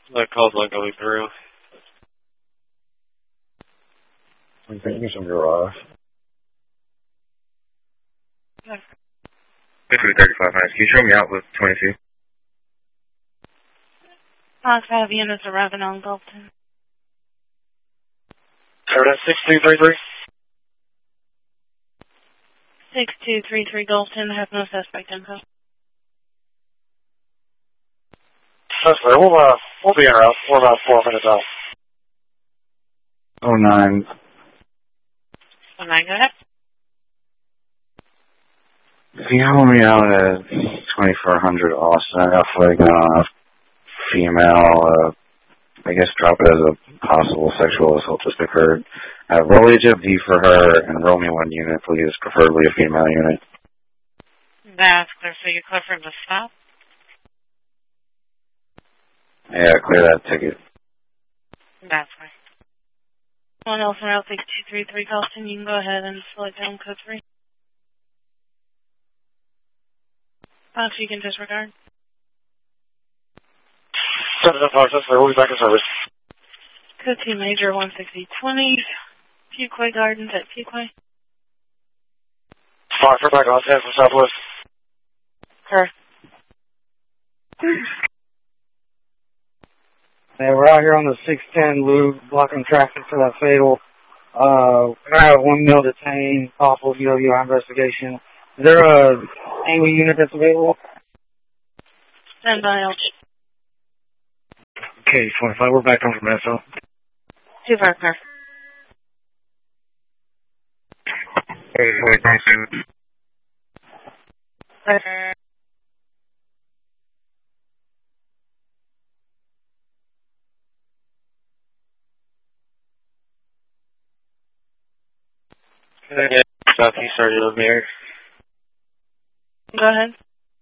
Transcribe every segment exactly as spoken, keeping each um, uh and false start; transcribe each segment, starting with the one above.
That call's not going through. I'm thinking some garage. fifty thirty-five minutes. Can you show me out with twenty-two? Fox five units arriving on Gulfton. Sorry, six two three three. six two three three Gulfton, have no suspect info. That's right. We'll, uh, we'll be in route. We're about four minutes out. Oh nine. Oh nine, go ahead. Can you help me out at twenty-four hundred Austin? I got like a female, uh, I guess drop it as a possible sexual assault just occurred. Uh, roll H F D for her and roll me one unit, please, preferably a female unit. That's clear, so you're clear for him to stop? Yeah, clear that ticket. That's right. One else around six two three three Gulfton, you can go ahead and select down code three. Fox, you can disregard. seven seven Fox, that's right. We'll be back in service. Code two Major one sixty twenty, Fuquay Gardens at Fuquay. Fox, we're back on ten from Southwest. Her. Yeah, we're out here on the six ten loop, blocking traffic for that fatal. Uh, we're going to have one male detained, possible U W I investigation. Is there a A W I unit that's available? Stand by, L. Okay, twenty-five, we're back on from S O. Two Parker. Hey, wait, thanks. Parker. Yeah, Southeast Sergeant over here. Go ahead.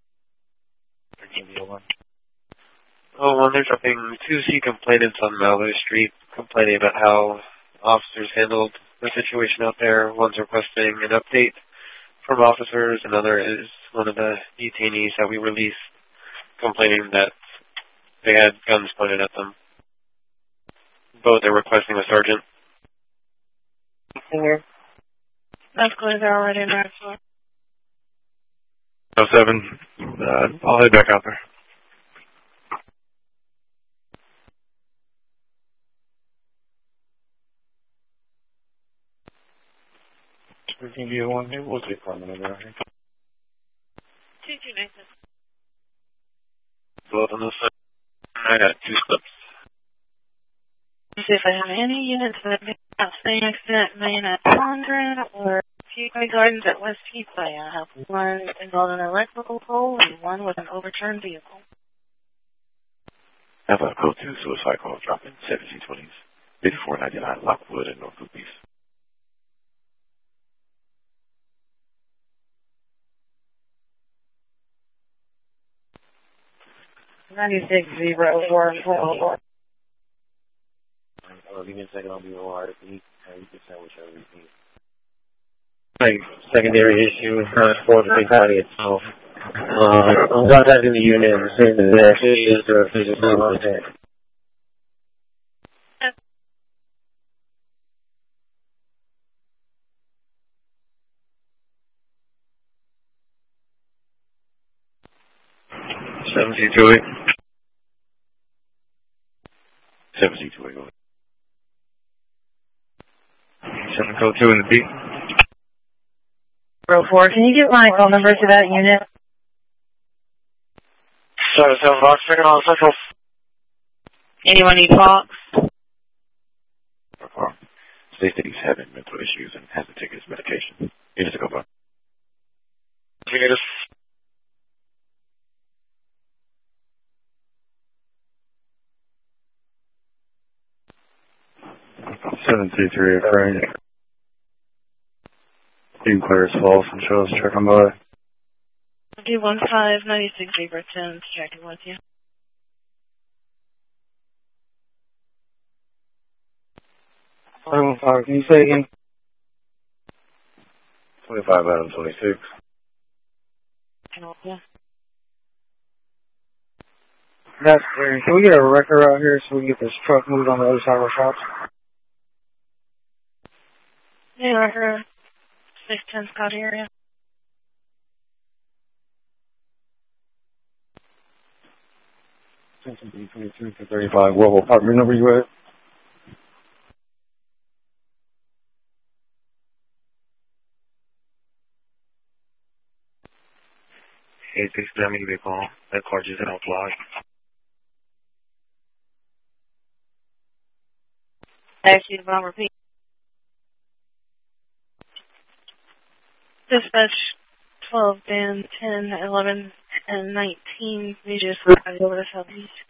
Oh, well, there's dropping two C complainants on Mallow Street complaining about how officers handled the situation out there. One's requesting an update from officers. Another is one of the detainees that we released complaining that they had guns pointed at them. Both are requesting a sergeant. Here. That's clear, they're already in our floor. oh seven, uh, I'll head back out there. We can do one here. We'll take one minute around here. Two two Nathan. Both on the side. I got two slips. See if I have any units that may have same accident main at Pondren or Fuquay Gardens at West Fuquay. I have one involved in an electrical pole and one with an overturned vehicle. I have a code two suicide call dropping seventeen twenties, fifty-four ninety-nine Lockwood and North Loop East. ninety-six zero four four. Uh, give me a second, I'll be O R. You can say whichever you need. Like, secondary issue uh, for the fatality itself. Uh, I'm contacting the unit and saying that there actually is a physical contact. seventeen two eight. seventeen two eight, go ahead. seven code two in the beat. Row four, can you get my phone number to that unit? Sorry, seven Fox, second on Central. Anyone need Fox? States that he's having mental issues and has to take his medication. He needs to go back. You need us. seven two three, right? You can clear his false and show us check on by. Do one five ninety six Zebra ten checking with you. five one five, can you say again? twenty-five out of twenty-six. Can I help you? That's great. Can we get a wrecker out here so we can get this truck moved on the other side of our shops? Yeah, wrecker. six ten Scott area. twenty-two to thirty-five. What apartment number you at? Hey, six let me give you a call. That car just hit off block. Actually, I'll repeat. Dispatch twelve, Dan ten, eleven, and nineteen. We just over to southeast.